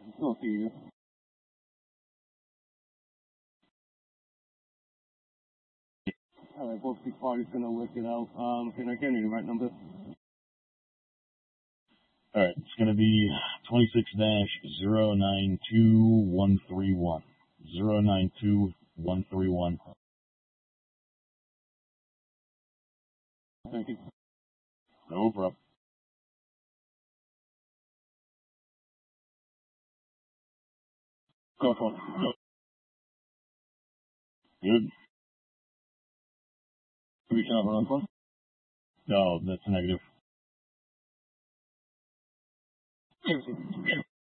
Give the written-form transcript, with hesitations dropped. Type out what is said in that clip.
Still see you. Alright, both these parties gonna work it out. Can I get the right number? Alright, it's gonna be 26-092131. 092131. Thank you. No problem. Go. Good. Reaching out on phone? No, that's negative. Seriously.